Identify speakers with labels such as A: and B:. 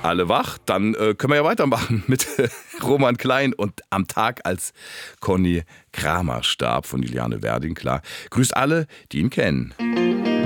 A: Alle wach? Dann können wir ja weitermachen mit Roman Klein und Am Tag, als Conny Kramer starb, von Juliane Werding, klar. Grüßt alle, die ihn kennen.